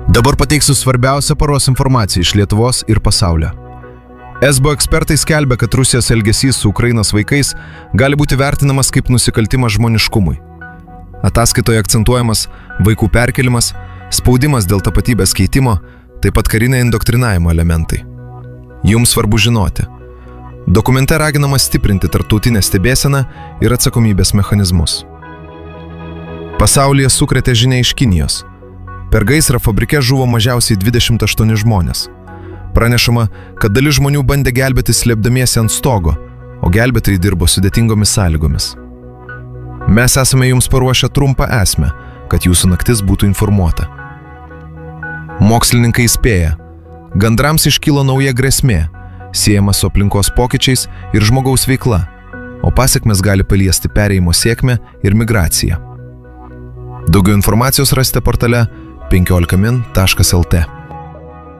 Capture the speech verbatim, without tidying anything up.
Dabar pateiksiu svarbiausią paros informaciją iš Lietuvos ir pasaulio. S B O ekspertai skelbia, kad Rusijos elgesys su Ukrainos vaikais gali būti vertinamas kaip nusikaltimas žmoniškumui. Ataskaitoje akcentuojamas vaikų perkelimas, spaudimas dėl tapatybės keitimo, taip pat karinio indoktrinavimo elementai. Jums svarbu žinoti. Dokumente raginama stiprinti tarptautinę stebėseną ir atsakomybės mechanizmus. Pasaulyje sukrėtė žinia iš Kinijos. Per gaisrą fabrike žuvo mažiausiai dvidešimt aštuoni žmonės. Pranešama, kad dalis žmonių bandė gelbėti slėpdamiesi ant stogo, o gelbėtojai dirbo sudėtingomis sąlygomis. Mes esame jums paruošę trumpą esmę, kad jūsų naktis būtų informuota. Mokslininkai įspėja, gandrams iškilo nauja grėsmė, siejama su aplinkos pokyčiais ir žmogaus veikla, o pasekmes gali paliesti perėjimo sėkmę ir migraciją. Daugiau informacijos rasite portale penkiolika min taškas lt.